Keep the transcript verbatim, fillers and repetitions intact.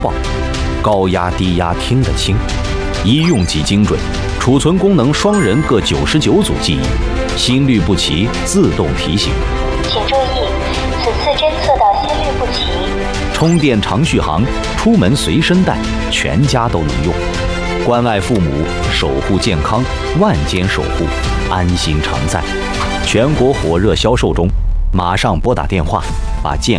报，高压低压听得清，一用即精准，储存功能双人各九十九组记忆，心律不齐自动提醒。 请注意，此次侦测到心律不齐。 充电长续航，出门随身带，全家都能用。关爱父母，守护健康，万间守护，安心常在。全国火热销售中，马上拨打电话，把健